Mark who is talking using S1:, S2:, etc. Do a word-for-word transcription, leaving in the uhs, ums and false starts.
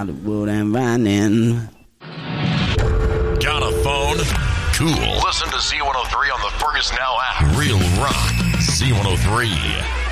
S1: Hollywood and Vining.
S2: Got a phone? Cool. Listen to Z one oh three on the Fergus Now app. Real rock. Z one oh three.